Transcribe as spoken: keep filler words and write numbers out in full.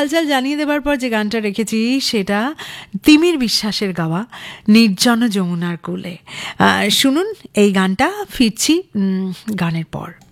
হালচাল জানিয়ে দেবার পর যে গানটা রেখেছি সেটা তিমির বিশ্বাসের গাওয়া নির্জন যমুনার কূলে। শুনুন এই গানটা, ফিরছি গানের পর।